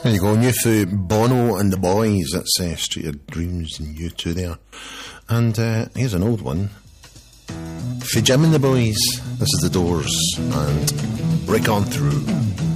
There you go, new for Bono and the Boys. That's Street of Dreams and U2 there. And here's an old one for Jim and the Boys. This is The Doors and Break On Through.